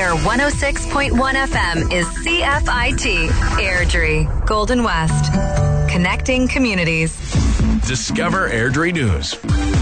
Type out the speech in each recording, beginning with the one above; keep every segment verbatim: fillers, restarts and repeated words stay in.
Air one oh six point one F M is C F I T, Airdrie, Golden West. Connecting communities. Discover Airdrie News.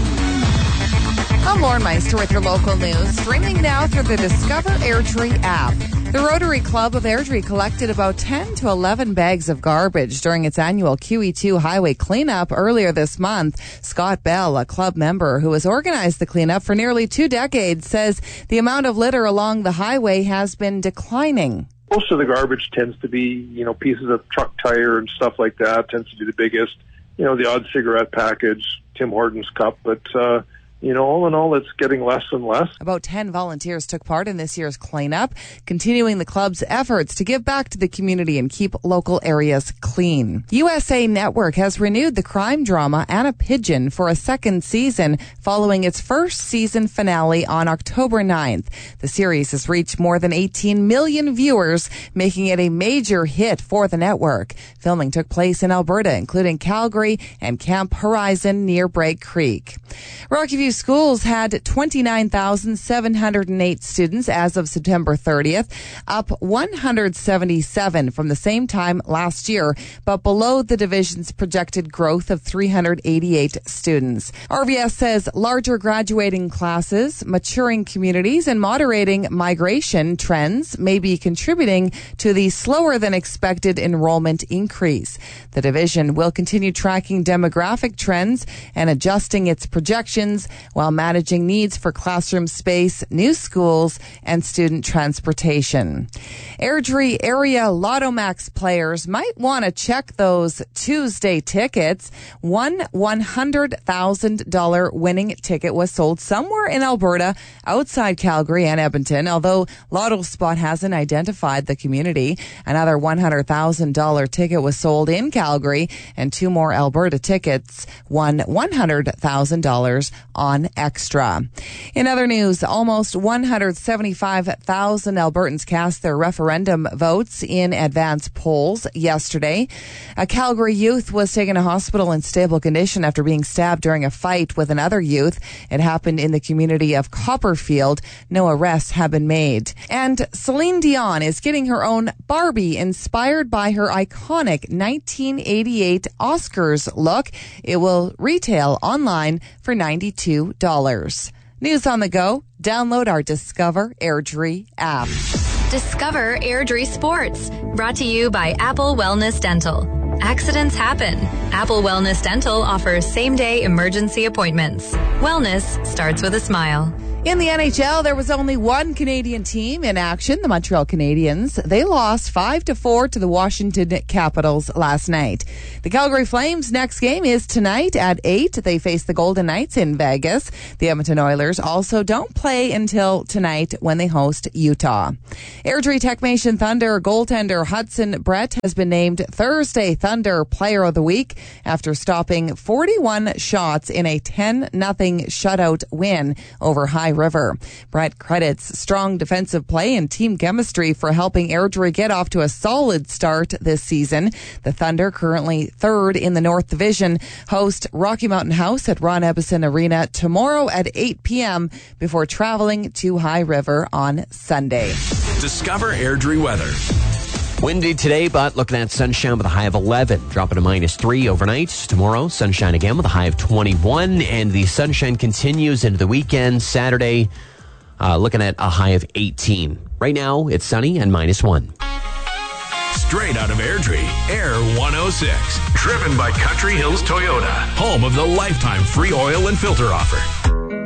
I'm Lauren Meister with your local news, streaming now through the Discover Airdrie app. The Rotary Club of Airdrie collected about ten to eleven bags of garbage during its annual Q E two highway cleanup earlier this month. Scott Bell, a club member who has organized the cleanup for nearly two decades, says the amount of litter along the highway has been declining. Most of the garbage tends to be, you know, pieces of truck tire and stuff like that, tends to be the biggest. You know, the odd cigarette package, Tim Hortons cup, but, uh, you know, all in all, it's getting less and less. About ten volunteers took part in this year's cleanup, continuing the club's efforts to give back to the community and keep local areas clean. U S A Network has renewed the crime drama Anna Pigeon for a second season following its first season finale on October ninth. The series has reached more than eighteen million viewers, making it a major hit for the network. Filming took place in Alberta, including Calgary and Camp Horizon near Bragg Creek. Rocky View schools had twenty-nine thousand seven hundred eight students as of September thirtieth, up one hundred seventy-seven from the same time last year, but below the division's projected growth of three hundred eighty-eight students. R V S says larger graduating classes, maturing communities, and moderating migration trends may be contributing to the slower than expected enrollment increase. The division will continue tracking demographic trends and adjusting its projections while managing needs for classroom space, new schools, and student transportation. Airdrie area Lotto Max players might want to check those Tuesday tickets. One one hundred thousand dollars winning ticket was sold somewhere in Alberta outside Calgary and Edmonton, although Lotto Spot hasn't identified the community. Another one hundred thousand dollars ticket was sold in Calgary, and two more Alberta tickets won one hundred thousand dollars on Extra. In other news, almost one hundred seventy-five thousand Albertans cast their referendum votes in advance polls yesterday. A Calgary youth was taken to hospital in stable condition after being stabbed during a fight with another youth. It happened in the community of Copperfield. No arrests have been made. And Celine Dion is getting her own Barbie inspired by her iconic nineteen eighty-eight Oscars look. It will retail online for ninety-two dollars. News on the go. Download our Discover Airdrie app. Discover Airdrie Sports. Brought to you by Apple Wellness Dental. Accidents happen. Apple Wellness Dental offers same-day emergency appointments. Wellness starts with a smile. In the N H L, there was only one Canadian team in action, the Montreal Canadiens. They lost five to four to the Washington Capitals last night. The Calgary Flames' next game is tonight at eight. They face the Golden Knights in Vegas. The Edmonton Oilers also don't play until tonight when they host Utah. Airdrie Techmation Thunder goaltender Hudson Brett has been named Thursday Thunder Player of the Week after stopping forty-one shots in a ten nothing shutout win over High River. Brett credits strong defensive play and team chemistry for helping Airdrie get off to a solid start this season. The Thunder, currently third in the North Division, host Rocky Mountain House at Ron Ebbison Arena tomorrow at eight p.m. before traveling to High River on Sunday. Discover Airdrie weather. Windy today, but looking at sunshine with a high of eleven, dropping to minus three overnight. Tomorrow, sunshine again with a high of twenty-one, and the sunshine continues into the weekend. Saturday, uh, looking at a high of eighteen. Right now, it's sunny and minus one. Straight out of Airdrie, Air one oh six. Driven by Country Hills Toyota, home of the lifetime free oil and filter offer.